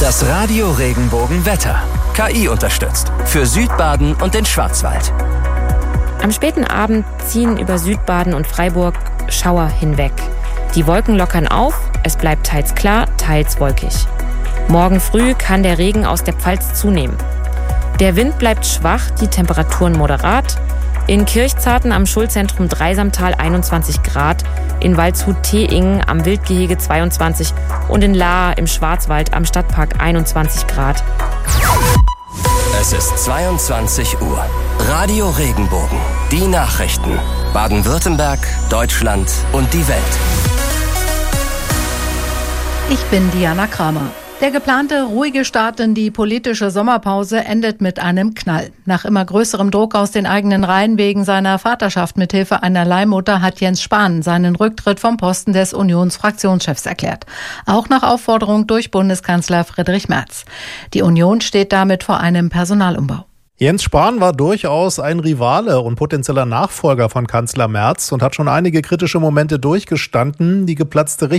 Das Radio Regenbogen Wetter. KI unterstützt. Für Südbaden und den Schwarzwald. Am späten Abend ziehen über Südbaden und Freiburg Schauer hinweg. Die Wolken lockern auf, es bleibt teils klar, teils wolkig. Morgen früh kann der Regen aus der Pfalz zunehmen. Der Wind bleibt schwach, die Temperaturen moderat. In Kirchzarten am Schulzentrum Dreisamtal 21 Grad, in Waldshut-Teingen am Wildgehege 22 und in Lahr im Schwarzwald am Stadtpark 21 Grad. Es ist 22 Uhr. Radio Regenbogen. Die Nachrichten. Baden-Württemberg, Deutschland und die Welt. Ich bin Diana Kramer. Der geplante ruhige Start in die politische Sommerpause endet mit einem Knall. Nach immer größerem Druck aus den eigenen Reihen wegen seiner Vaterschaft mithilfe einer Leihmutter hat Jens Spahn seinen Rücktritt vom Posten des Unionsfraktionschefs erklärt. Auch nach Aufforderung durch Bundeskanzler Friedrich Merz. Die Union steht damit vor einem Personalumbau. Jens Spahn war durchaus ein Rivale und potenzieller Nachfolger von Kanzler Merz und hat schon einige kritische Momente durchgestanden. Die geplatzte